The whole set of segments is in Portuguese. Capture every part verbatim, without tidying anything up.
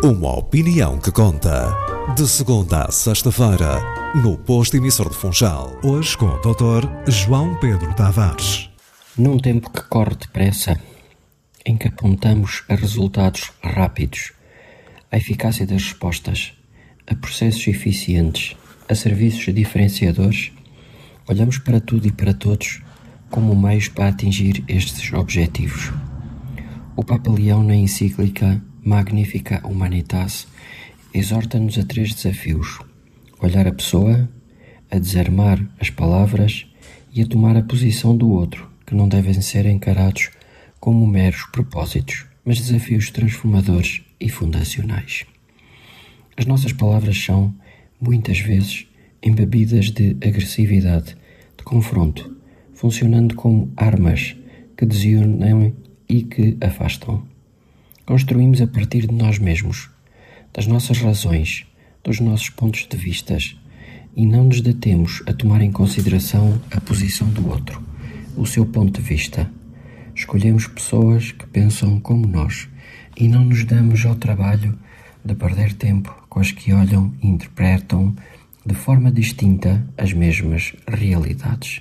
Uma opinião que conta. De segunda a sexta-feira, no posto emissor de Funchal. Hoje com o doutor João Pedro Tavares. Num tempo que corre depressa, em que apontamos a resultados rápidos, a eficácia das respostas, a processos eficientes, a serviços diferenciadores, olhamos para tudo e para todos como meios para atingir estes objetivos. O Papa Leão, na encíclica Magnificat Humanitas, exorta-nos a três desafios: olhar a pessoa, a desarmar as palavras e a tomar a posição do outro, que não devem ser encarados como meros propósitos, mas desafios transformadores e fundacionais. As nossas palavras são, muitas vezes, embebidas de agressividade, de confronto, funcionando como armas que desunem e que afastam. Construímos a partir de nós mesmos, das nossas razões, dos nossos pontos de vista, e não nos detemos a tomar em consideração a posição do outro, o seu ponto de vista. Escolhemos pessoas que pensam como nós e não nos damos ao trabalho de perder tempo com as que olham e interpretam de forma distinta as mesmas realidades.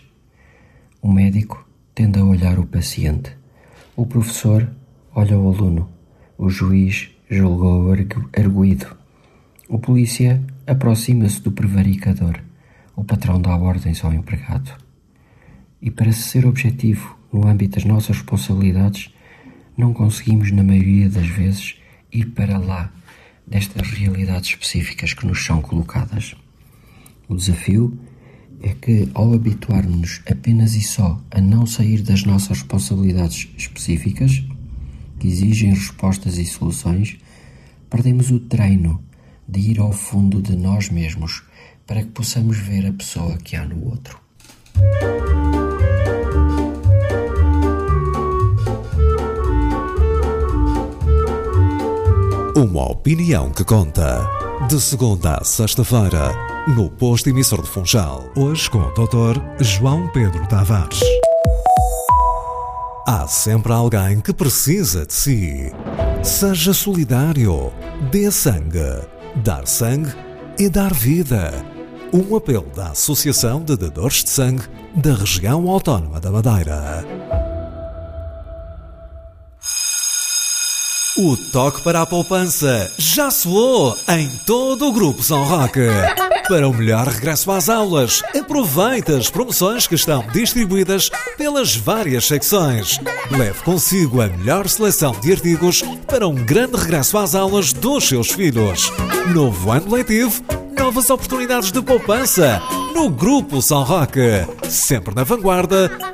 O médico tende a olhar o paciente, o professor olha o aluno, o juiz julgou o arguido, o polícia aproxima-se do prevaricador, o patrão dá ordens ao empregado. E para ser objetivo no âmbito das nossas responsabilidades, não conseguimos, na maioria das vezes, ir para lá destas realidades específicas que nos são colocadas. O desafio é que, ao habituar-nos apenas e só a não sair das nossas responsabilidades específicas, que exigem respostas e soluções, perdemos o treino de ir ao fundo de nós mesmos para que possamos ver a pessoa que há no outro. Uma opinião que conta. De segunda a sexta-feira, no posto emissor de Funchal. Hoje com o doutor João Pedro Tavares. Há sempre alguém que precisa de si. Seja solidário. Dê sangue. Dar sangue é dar vida. Um apelo da Associação de Dadores de Sangue da Região Autónoma da Madeira. O toque para a poupança já soou em todo o Grupo São Roque. Para o melhor regresso às aulas, aproveite as promoções que estão distribuídas pelas várias secções. Leve consigo a melhor seleção de artigos para um grande regresso às aulas dos seus filhos. Novo ano letivo, novas oportunidades de poupança no Grupo São Roque. Sempre na vanguarda